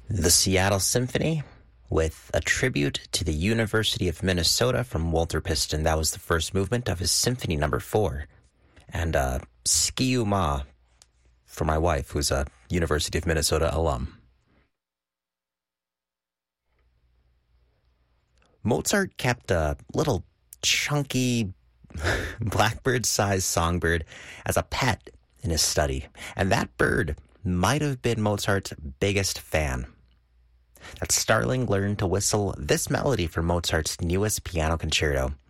The Seattle Symphony with a tribute to the University of Minnesota from Walter Piston. That was the first movement of his Symphony Number 4. And Ski Ma for my wife, who's a University of Minnesota alum. Mozart kept a little chunky blackbird-sized songbird as a pet in his study, and that bird might have been Mozart's biggest fan. That starling learned to whistle this melody for Mozart's newest piano concerto,